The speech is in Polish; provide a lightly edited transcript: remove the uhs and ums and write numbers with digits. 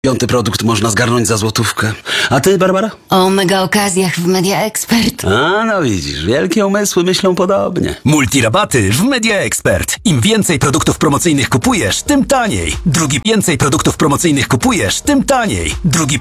Piąty produkt można zgarnąć za złotówkę. A ty, Barbara? O mega okazjach w Media Expert. A, no widzisz, wielkie umysły myślą podobnie. Multirabaty w Media Expert. Im więcej produktów promocyjnych kupujesz, tym taniej. Więcej produktów promocyjnych kupujesz, tym taniej.